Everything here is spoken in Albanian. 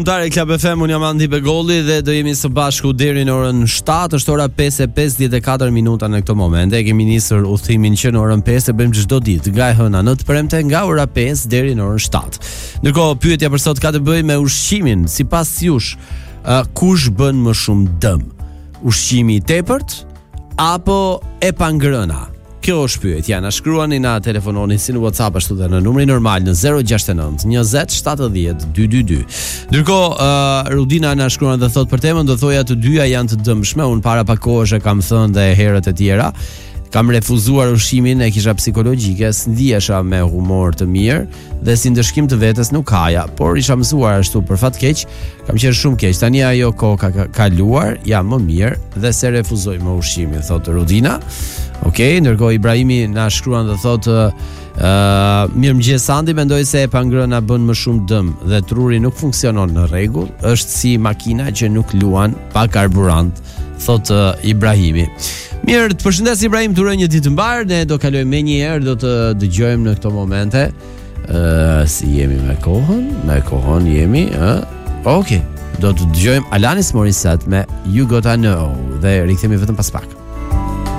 Tare Klab FM, unë jam Andi Begolli dhe do jemi së bashku deri në orën 7, është ora 5:54 minuta në këtë moment. E kemi nisur udhëtimin që në orën 5 e bëjmë çdo ditë, nga e hëna në të premte, nga ora 5 deri në orën 7. Ndërkohë, pyetja për sot ka të bëjë me ushqimin. Sipas jush, kush bën më shumë dëm? Ushqimi I tepërt apo e pangrëna? Kjo është pyetja. Na shkruani, na telefononi si në WhatsApp ashtu dhe në numrin normal në 069 20 70 222. Ndërkohë, Rudina na shkruan dhe thot për temën, do thoja të dyja janë të dëmshme. Unë para pak kohësh e kam thënë dhe herët e tjera. Kam refuzuar ushqimin, e kisha psikologjike, s'ndihesha me humor të mirë dhe si ndëshkim të vetes nuk haja, por isha mësuar ashtu për fat keq, kam qenë shumë keq. Tani ajo kohë ka kaluar, jam më mirë dhe se refuzoj më ushqimin, thotë Rudina. Okej, ndërkohë Ibrahimi na shkruan dhe thotë mirëmëngjes Andi, mendoj se e pangrëna bën më shumë dëm dhe truri nuk funksionon në rregull, është si makina që nuk luan pa karburant, thotë Ibrahimi. Mirë, të përshëndes Ibrahim, të uroj një ditë të mbar. Ne do kalojmë menjëherë, do të dëgjojmë në këto momente si jemi me kohën jemi, Okej, do të dëgjojmë Alanis Morissette me You Gotta Know dhe rikthehemi vetëm pas pak.